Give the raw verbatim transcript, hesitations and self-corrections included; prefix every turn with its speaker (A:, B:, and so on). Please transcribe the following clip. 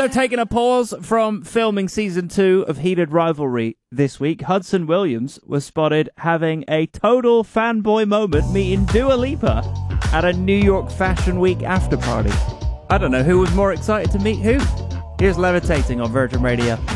A: So taking a pause from filming season two of Heated Rivalry this week, Hudson Williams was spotted having a total fanboy moment meeting Dua Lipa at a New York Fashion Week after party. I don't know who was more excited to meet who. Here's Levitating on Virgin Radio.